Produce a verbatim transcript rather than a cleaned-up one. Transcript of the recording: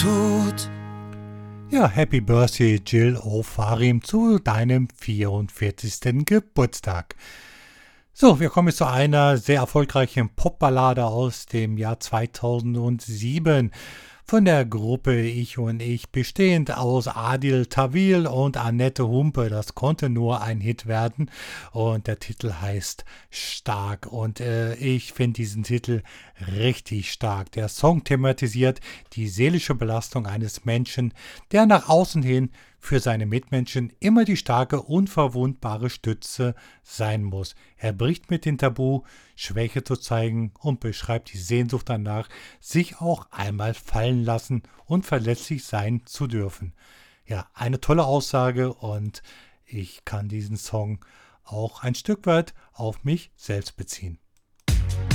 tut. Ja, Happy Birthday Jill O'Farim zu deinem vierundvierzigsten Geburtstag. So, wir kommen jetzt zu einer sehr erfolgreichen Popballade aus dem Jahr zweitausendsieben von der Gruppe Ich und Ich, bestehend aus Adil Tawil und Annette Humpe. Das konnte nur ein Hit werden und der Titel heißt Stark und äh, ich finde diesen Titel richtig stark. Der Song thematisiert die seelische Belastung eines Menschen, der nach außen hin für seine Mitmenschen immer die starke, unverwundbare Stütze sein muss. Er bricht mit dem Tabu, Schwäche zu zeigen und beschreibt die Sehnsucht danach, sich auch einmal fallen lassen und verletzlich sein zu dürfen. Ja, eine tolle Aussage und ich kann diesen Song auch ein Stück weit auf mich selbst beziehen.